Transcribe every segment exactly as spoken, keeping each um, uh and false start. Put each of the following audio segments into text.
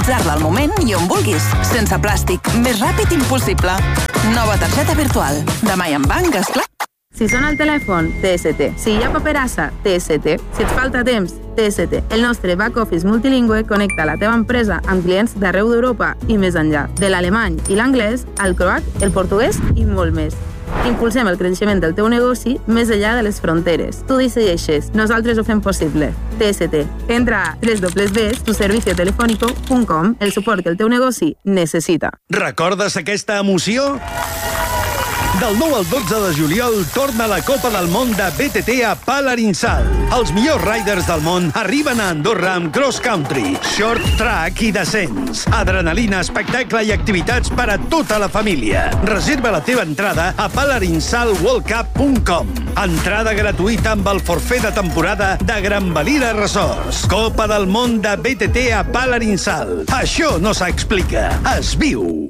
utilitzar-la al moment i on vulguis, sense plàstic, més ràpid impossible. Nova targeta virtual. Demà i en banc, esclar. Si sona el telèfon, T S T. Si hi ha paperassa, T S T. Si et falta temps, T S T. El nostre back office multilingüe connecta la teva empresa amb clients d'arreu d'Europa i més enllà. De l'alemany i l'anglès, al croat, el portuguès i molt més. Impulsem el creixement del teu negoci més enllà de les fronteres. Tu decideixes, nosaltres ho fem possible. T S T. Entra a doble u doble u doble u punt tu servicio telefónico punt com, el suport que el teu negoci necessita. Recordes aquesta emoció? Del nou al dotze de juliol torna la Copa del Món de B T T a Palarinsal. Els millors riders del món arriben a Andorra amb cross country, short track i descens. Adrenalina, espectacle i activitats per a tota la família. Reserva la teva entrada a palarinsal world cup punt com. Entrada gratuïta amb el forfait de temporada de Gran Valira Resorts. Copa del Món de B T T a Palarinsal. Això no s'explica, es viu.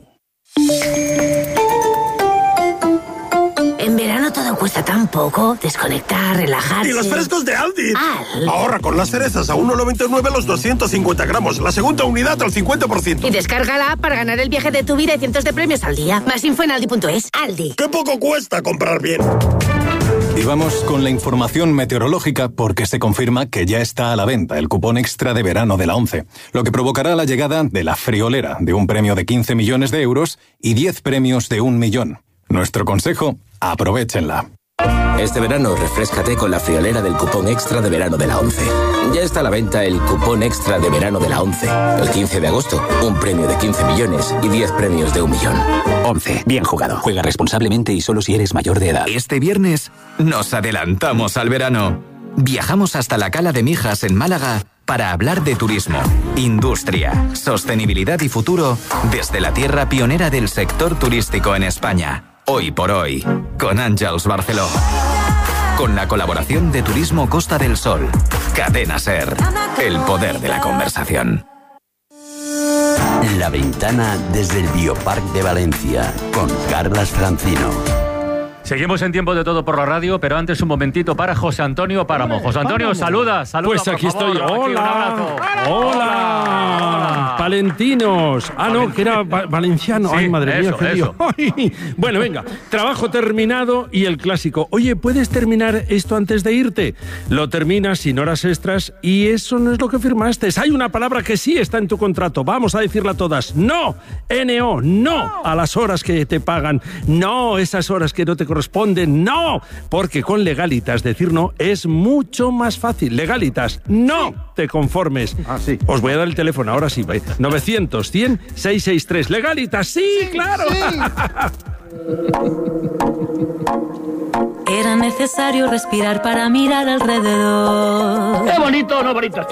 En verano todo cuesta tan poco. Desconectar, relajarse... ¡Y los frescos de Aldi! Aldi. Ahorra con las cerezas a uno noventa y nueve los doscientos cincuenta gramos. La segunda unidad al cincuenta por ciento. Y descárgala para ganar el viaje de tu vida y cientos de premios al día. Más info en aldi punto es. Aldi. ¡Qué poco cuesta comprar bien! Y vamos con la información meteorológica porque se confirma que ya está a la venta el cupón extra de verano de la ONCE, lo que provocará la llegada de la friolera de un premio de quince millones de euros y diez premios de un millón. Nuestro consejo, aprovéchenla. Este verano refréscate con la friolera del cupón extra de verano de la ONCE. Ya está a la venta el cupón extra de verano de la ONCE. El quince de agosto, un premio de quince millones y diez premios de un millón. ONCE, bien jugado. Juega responsablemente y solo si eres mayor de edad. Este viernes nos adelantamos al verano. Viajamos hasta la Cala de Mijas en Málaga para hablar de turismo, industria, sostenibilidad y futuro desde la tierra pionera del sector turístico en España. Hoy por hoy, con Àngels Barceló. Con la colaboración de Turismo Costa del Sol. Cadena SER. El poder de la conversación. La ventana desde el Biopark de Valencia, con Carlas Francino. Seguimos en Tiempo de Todo por la radio, pero antes un momentito para José Antonio Páramo. José Antonio, saluda, saluda. Pues aquí por favor. estoy. Aquí, Hola. un abrazo. Hola. Hola. Palentinos. Ah, no, que era va- valenciano. Sí, Ay, madre eso, mía, qué lío. Ay. Bueno, venga. Trabajo terminado y el clásico. Oye, ¿puedes terminar esto antes de irte? Lo terminas sin horas extras y eso no es lo que firmaste. Hay una palabra que sí está en tu contrato. Vamos a decirla todas. No. N O. No a las horas que te pagan. No esas horas que no te corresponden. No. Porque con Legalitas decir no es mucho más fácil. Legalitas, no te conformes. Ah, sí. Os voy a dar el teléfono ahora sí. novecientos, cien, seiscientos sesenta y tres. Legalitas, sí, sí claro. Sí. Era necesario respirar para mirar alrededor. ¡Qué bonito, no bonito!